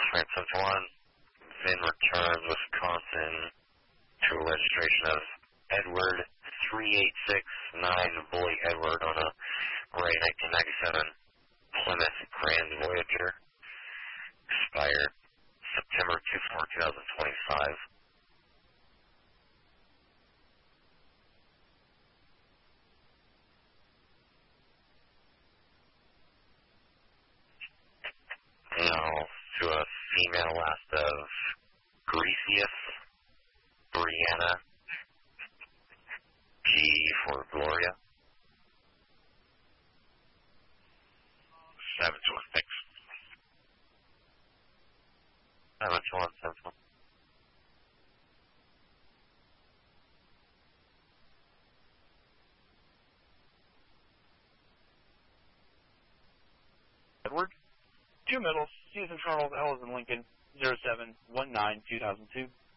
France 1, VIN returns Wisconsin to a registration of Edward 3869 Bully Edward on a gray 1997 Plymouth Grand Voyager. Expired September 24, 2025. Now to a female last of Grecius Brianna G for Gloria. 7-1, thanks. 7-1. Edward, 2 middles, Susan Charles, L as in Lincoln, 0719-2002.